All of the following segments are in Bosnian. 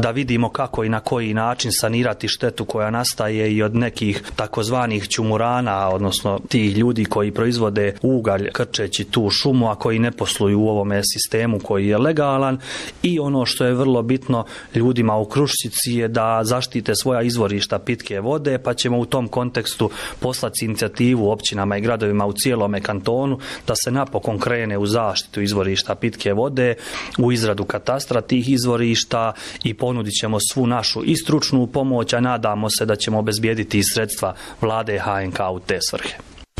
da vidimo kako i na koji način sanirati štetu koja nastaje i od nekih takozvanih ćumurana, odnosno tih ljudi koji proizvode ugalj krčeći tu šumu, a koji ne posluju u ovome sistemu koji je legalan. I ono što je vrlo bitno ljudima u Kruščici je da zaštite svoja izvorišta pitke vode, pa ćemo u tom kontekstu poslati inicijativu općinama i gradovima u cijelome kantonu da se napokon krene u zaštitu izvorišta pitke vode, u izradu katastra tih izvorišta i ponudit ćemo svu našu i stručnu pomoć, a nadamo se da ćemo obezbijediti i sredstva vlade HNK u te svrhe.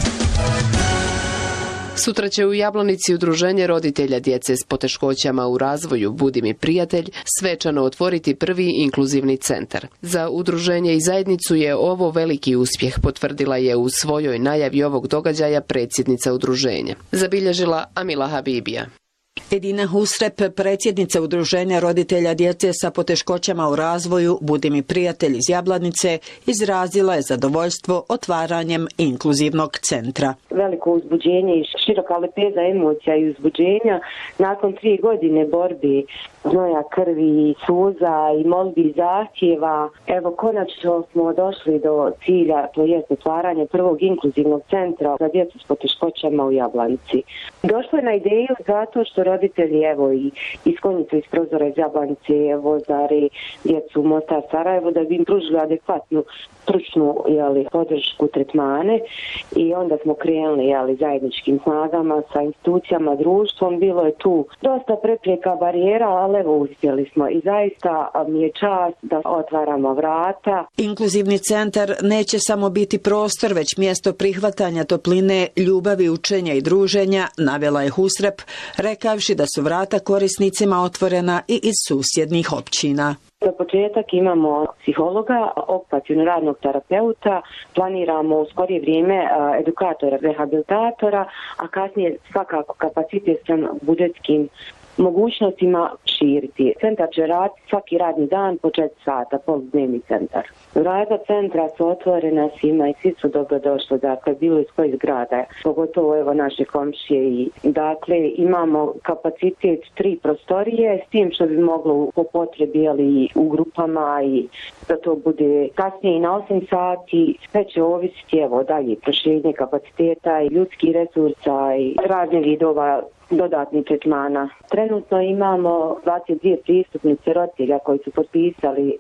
Sutra će u Jablanici udruženje roditelja djece s poteškoćama u razvoju Budi mi prijatelj svečano otvoriti prvi inkluzivni centar. Za udruženje i zajednicu je ovo veliki uspjeh, potvrdila je u svojoj najavi ovog događaja predsjednica udruženja. Zabilježila Amila Habibija. Edina Husrep, predsjednica udruženja roditelja djece sa poteškoćama u razvoju Budi mi prijatelj iz Jablanice, izrazila je zadovoljstvo otvaranjem inkluzivnog centra. Veliko uzbuđenje i široka lepeza emocija i uzbuđenja nakon 3 godine borbi, znoja krvi, suza i molbi i zahtjeva. Evo, konačno smo došli do cilja, to je otvaranje prvog inkluzivnog centra za djecu s poteškoćama u Jablanici. Došlo je na ideju zato što roditelji, evo, i iz Konjice, iz Prozora, iz Jablanice, vozare djecu Mostar, Sarajevo, da bi im pružili adekvatnu stručnu podršku, tretmane, i onda smo krenuli zajedničkim snagama sa institucijama, društvom. Bilo je tu dosta prepreka, barijera, ali evo uspjeli smo i zaista mi je čast da otvaramo vrata. Inkluzivni centar neće samo biti prostor, već mjesto prihvatanja topline, ljubavi, učenja i druženja, navela je Husrep, rekavši da su vrata korisnicima otvorena i iz susjednih općina. Za početak imamo psihologa, okupacionog radnog terapeuta, planiramo u skorije vrijeme edukatora, rehabilitatora, a kasnije svakako kapacitet sa budžetskim mogućnostima širiti. Centar će raditi svaki radni dan po 4 sata, poludnevni centar. Vrata centra su otvorena svima i svi su dobrodošli, dakle, bilo iz kojih grada, pogotovo evo naše komšije. I, dakle, imamo kapacitet 3 prostorije, s tim što bi moglo po potrebi u grupama i da to bude kasnije i na 8 sati. Sve će ovisiti, evo, dalje proširenje kapaciteta i ljudskih resursa i raznih vidova dodatnih tretmana. Trenutno imamo 22 pristupnice roditelja koji su potpisali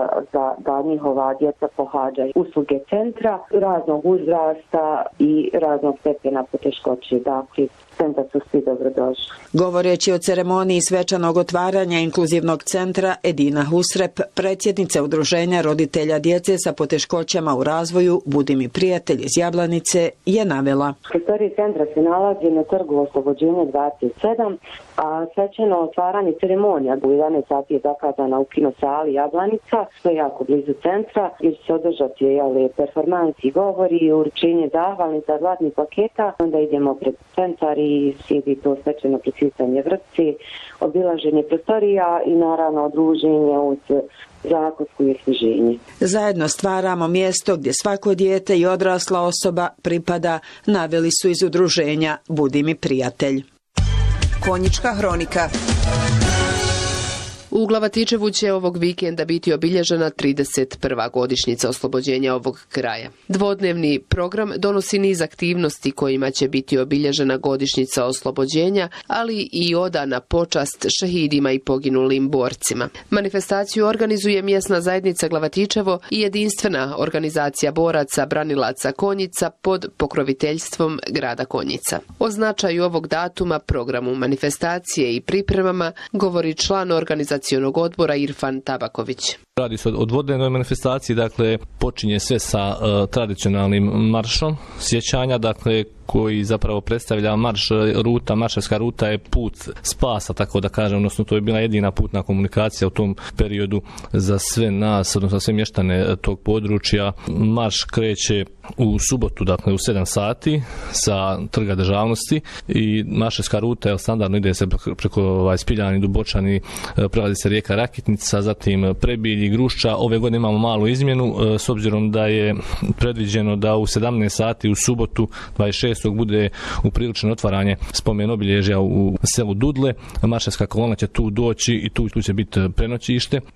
da njihova djeca pohađaju usluge centra raznog uzrasta i raznog stepena poteškoće. Dakle, centar su svi dobrodošli. Govoreći o ceremoniji svečanog otvaranja inkluzivnog centra, Edina Husrep, predsjednica udruženja roditelja djece sa poteškoćama u razvoju Budi mi prijatelj iz Jablanice, je navela. Prostorije centra se nalazi na Trgu Oslobođenja 27, a svečano otvaranje ceremonija u 11 sati je zakazana u kinosali Jablanica, što je jako blizu centra, gdje će se održati performansi, govori, uručenje zahvalnica, zlatnih paketa. Onda idemo pred centar i slijedi to svečano prisutanje vrpci, obilaženje prostorija i naravno odruženje uz zakonsku osvježenje. Zajedno stvaramo mjesto gdje svako dijete i odrasla osoba pripada, naveli su iz udruženja Budi mi prijatelj. Konjička hronika. U Glavatičevu će ovog vikenda biti obilježena 31. godišnjica oslobođenja ovog kraja. Dvodnevni program donosi niz aktivnosti kojima će biti obilježena godišnjica oslobođenja, ali i odana počast šehidima i poginulim borcima. Manifestaciju organizuje mjesna zajednica Glavatičevo i jedinstvena organizacija boraca branilaca Konjica pod pokroviteljstvom grada Konjica. O značaju ovog datuma, programu manifestacije i pripremama govori član organizacionog odbora Irfan Tabaković. Radi se o dvodnevnoj manifestaciji, dakle počinje sve sa tradicionalnim maršom sjećanja, dakle koji zapravo predstavlja marš ruta, marševska ruta je put spasa, tako da kažem, odnosno to je bila jedina putna komunikacija u tom periodu za sve nas, odnosno sve mještane tog područja. Marš kreće u subotu, dakle u 7 sati sa Trga državnosti i marševska ruta je standardno, ide se preko Spiljani, Dubočani, prelazi se rijeka Rakitnica, zatim Prebilj, Grušča. Ove godine imamo malu izmjenu s obzirom da je predviđeno da u 17 sati u subotu 26. bude upriličeno otvaranje spomen obilježja u selu Dudle. Marševska kolona će tu doći i tu će biti prenoćište.